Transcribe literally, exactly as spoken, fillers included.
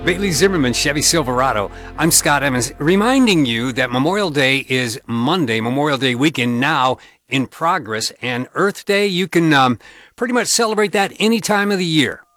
Bailey Zimmerman, Chevy Silverado. I'm Scott Evans, reminding you that Memorial Day is Monday, Memorial Day weekend now in progress, and Earth Day, you can um, pretty much celebrate that any time of the year.